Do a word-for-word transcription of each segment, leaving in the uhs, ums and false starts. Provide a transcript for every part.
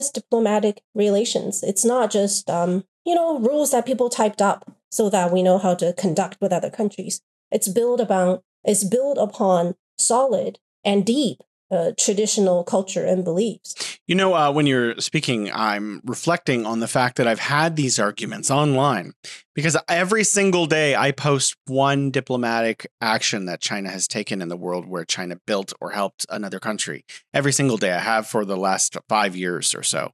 diplomatic relations. It's not just, um, you know, rules that people typed up so that we know how to conduct with other countries. It's built upon, it's built upon solid and deep uh, traditional culture and beliefs. You know, uh, when you're speaking, I'm reflecting on the fact that I've had these arguments online because every single day I post one diplomatic action that China has taken in the world where China built or helped another country. Every single day I have for the last five years or so.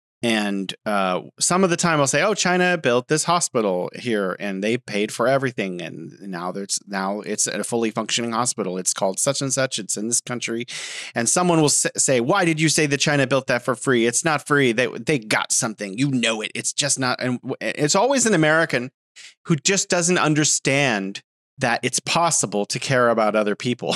And uh, some of the time I'll say, oh, China built this hospital here and they paid for everything. And now there's now it's a fully functioning hospital. It's called such and such. It's in this country. And someone will say, why did you say that China built that for free? It's not free. They they got something. You know it. It's just not. And it's always an American who just doesn't understand that it's possible to care about other people.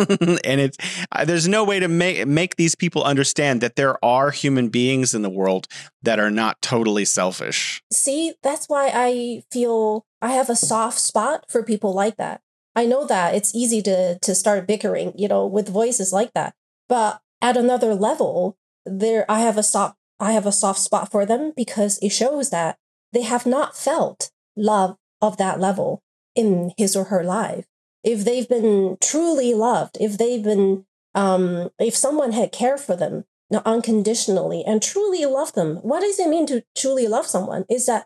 And it's uh, there's no way to make make these people understand that there are human beings in the world that are not totally selfish. See, that's why I feel I have a soft spot for people like that. I know that it's easy to to start bickering, you know, with voices like that. But at another level, there I have a soft I have a soft spot for them because it shows that they have not felt love of that level in his or her life. If they've been truly loved, if they've been, um, if someone had cared for them you know, unconditionally and truly loved them, what does it mean to truly love someone? Is that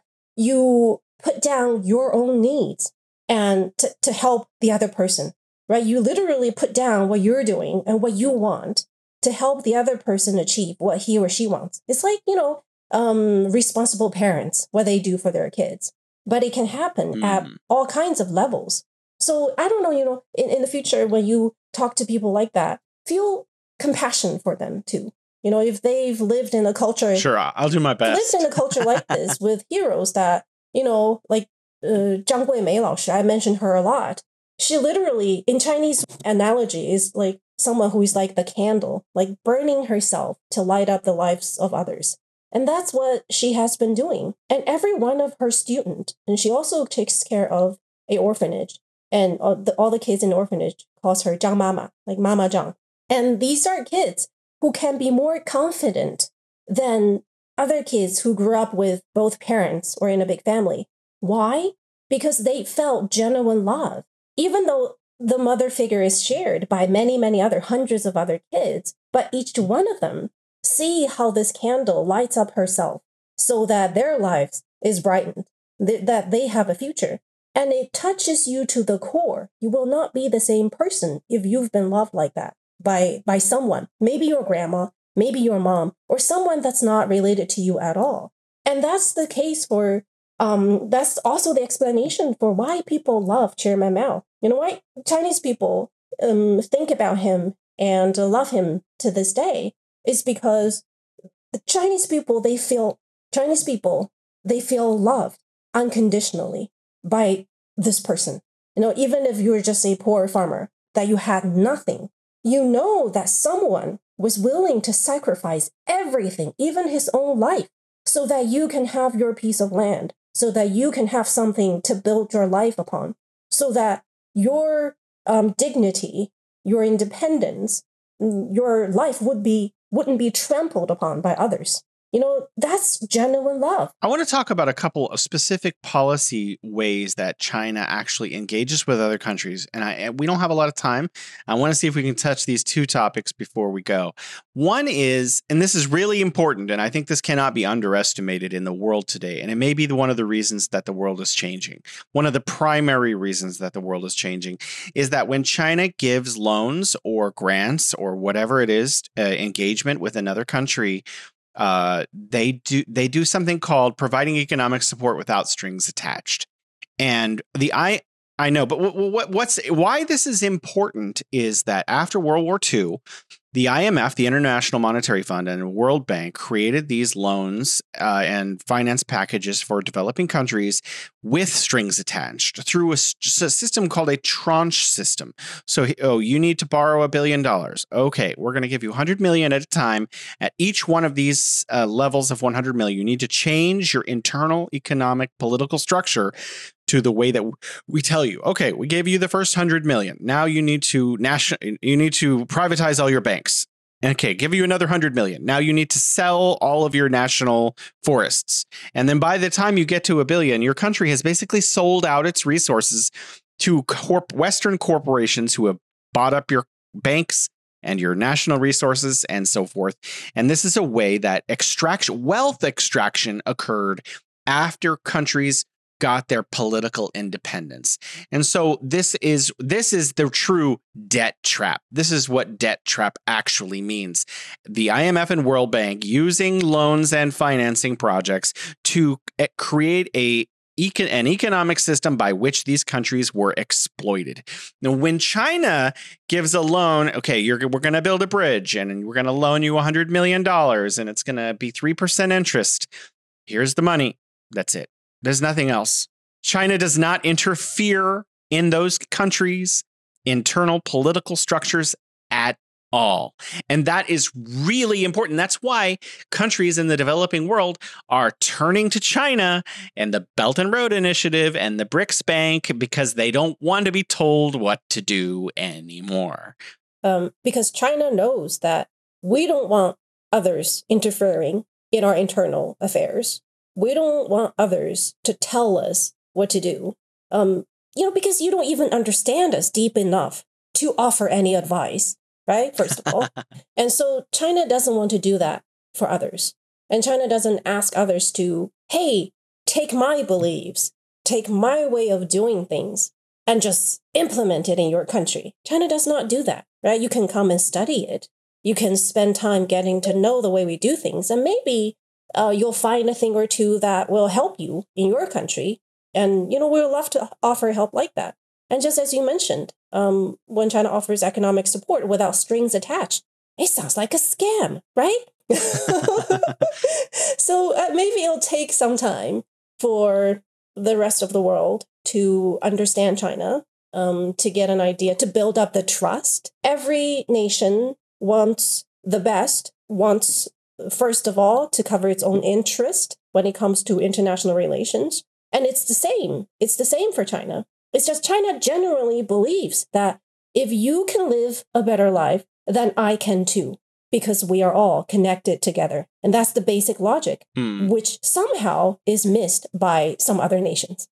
you put down your own needs and to, to help the other person, right? You literally put down what you're doing and what you want to help the other person achieve what he or she wants. It's like, you know, um, responsible parents, what they do for their kids. But it can happen mm. at all kinds of levels. So I don't know, you know, in, in the future, when you talk to people like that, feel compassion for them too. You know, if they've lived in a culture. Sure, I'll do my best. Lived in a culture like this with heroes that, you know, like uh, Zhang Guimei 老师, I mentioned her a lot. She literally, in Chinese analogy, is like someone who is like the candle, like burning herself to light up the lives of others. And that's what she has been doing. And every one of her students, and she also takes care of a orphanage. And all the, all the kids in the orphanage calls her Zhang Mama, like Mama Zhang. And these are kids who can be more confident than other kids who grew up with both parents or in a big family. Why? Because they felt genuine love. Even though the mother figure is shared by many, many other hundreds of other kids, but each one of them see how this candle lights up herself so that their lives is brightened, th- that they have a future. And it touches you to the core. You will not be the same person if you've been loved like that by, by someone, maybe your grandma, maybe your mom, or someone that's not related to you at all. And that's the case for, um, that's also the explanation for why people love Chairman Mao. You know why Chinese people um, think about him and love him to this day is because the Chinese people, they feel, Chinese people, they feel loved unconditionally by this person. You know, even if you're just a poor farmer, that you had nothing, you know that someone was willing to sacrifice everything, even his own life, so that you can have your piece of land, so that you can have something to build your life upon, so that your um, dignity, your independence, your life would be wouldn't be trampled upon by others. You know, that's genuine love. I want to talk about a couple of specific policy ways that China actually engages with other countries. And I, we don't have a lot of time. I want to see if we can touch these two topics before we go. One is, and this is really important, and I think this cannot be underestimated in the world today. And it may be the, one of the reasons that the world is changing. One of the primary reasons that the world is changing is that when China gives loans or grants or whatever it is, uh, engagement with another country, Uh, they do they do something called providing economic support without strings attached. And the I I know, but what, what what's why this is important is that after World War Two, the I M F, the International Monetary Fund, and World Bank created these loans uh, and finance packages for developing countries with strings attached through a, a system called a tranche system. So, oh, you need to borrow a billion dollars. Okay, we're going to give you one hundred million at a time. At each one of these uh, levels of one hundred million, you need to change your internal economic political structure to the way that we tell you. Okay, we gave you the first one hundred million. Now you need to national, you need to privatize all your banks. Okay, give you another one hundred million. Now you need to sell all of your national forests. And then by the time you get to a billion, your country has basically sold out its resources to corp- Western corporations who have bought up your banks and your national resources and so forth. And this is a way that extraction, wealth extraction occurred after countries got their political independence. And so this is this is the true debt trap. This is what debt trap actually means. The I M F and World Bank using loans and financing projects to create a an economic system by which these countries were exploited. Now, when China gives a loan, okay, you're, we're going to build a bridge and we're going to loan you one hundred million dollars and it's going to be three percent interest. Here's the money. That's it. There's nothing else. China does not interfere in those countries' internal political structures at all. And that is really important. That's why countries in the developing world are turning to China and the Belt and Road Initiative and the BRICS Bank because they don't want to be told what to do anymore. Um, because China knows that we don't want others interfering in our internal affairs. We don't want others to tell us what to do, um, you know, because you don't even understand us deep enough to offer any advice, right? First of all. And so China doesn't want to do that for others. And China doesn't ask others to, hey, take my beliefs, take my way of doing things and just implement it in your country. China does not do that, right? You can come and study it. You can spend time getting to know the way we do things. And maybe Uh, you'll find a thing or two that will help you in your country. And, you know, we would love to offer help like that. And just as you mentioned, um, when China offers economic support without strings attached, it sounds like a scam, right? So uh, maybe it'll take some time for the rest of the world to understand China, um, to get an idea, to build up the trust. Every nation wants the best, wants first of all, to cover its own interest when it comes to international relations. And it's the same. It's the same for China. It's just China generally believes that if you can live a better life, then I can too, because we are all connected together. And that's the basic logic, hmm. which somehow is missed by some other nations.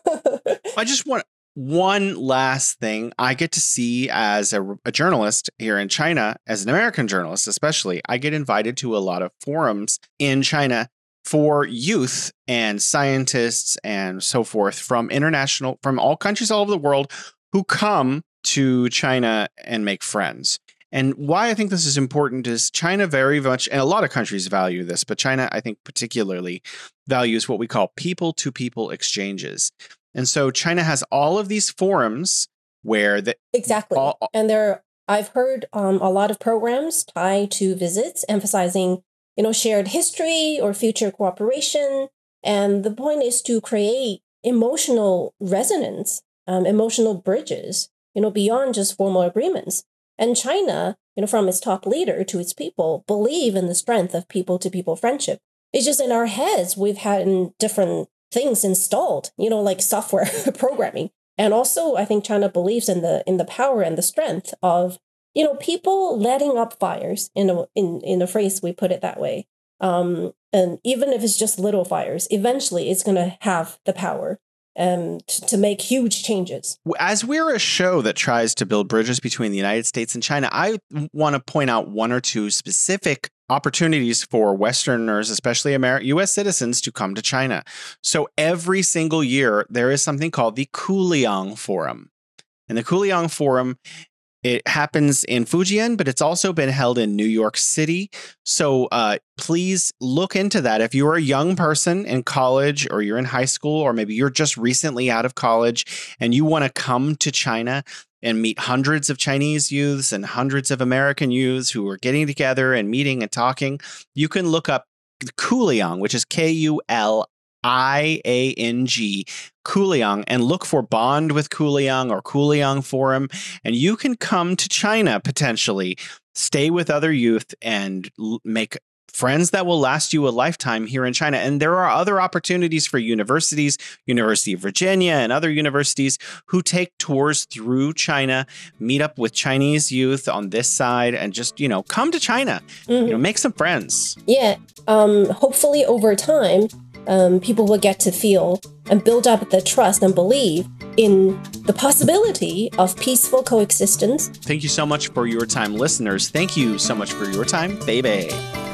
I just want one last thing. I get to see as a, a journalist here in China, as an American journalist especially, I get invited to a lot of forums in China for youth and scientists and so forth from international, from all countries all over the world who come to China and make friends. And why I think this is important is China very much, and a lot of countries value this, but China, I think particularly values what we call people-to-people exchanges. And so China has all of these forums where the exactly, all, and there I've heard um, a lot of programs tied to visits, emphasizing you know shared history or future cooperation. And the point is to create emotional resonance, um, emotional bridges, you know, beyond just formal agreements. And China, you know, from its top leader to its people, believe in the strength of people-to-people friendship. It's just in our heads we've had in different things installed, you know, like software programming. And also, I think China believes in the in the power and the strength of, you know, people letting up fires, in a, in, in a phrase, we put it that way. Um, and even if it's just little fires, eventually it's going to have the power um, to, to make huge changes. As we're a show that tries to build bridges between the United States and China, I want to point out one or two specific opportunities for Westerners, especially American U S citizens, to come to China. So every single year, there is something called the Kuliang Forum. And the Kuliang Forum, it happens in Fujian, but it's also been held in New York City. So uh, please look into that. If you're a young person in college or you're in high school, or maybe you're just recently out of college and you want to come to China and meet hundreds of Chinese youths and hundreds of American youths who are getting together and meeting and talking, you can look up Kuliang, which is K U L I A N G, Kuliang, and look for Bond with Kuliang or Kuliang Forum. And you can come to China potentially, stay with other youth and l- make friends that will last you a lifetime here in China. And there are other opportunities for universities, University of Virginia and other universities who take tours through China, meet up with Chinese youth on this side, and just, you know, come to China, mm-hmm. you know, make some friends. Yeah. Um, hopefully over time, um, people will get to feel and build up the trust and believe in the possibility of peaceful coexistence. Thank you so much for your time, listeners. Thank you so much for your time, baby.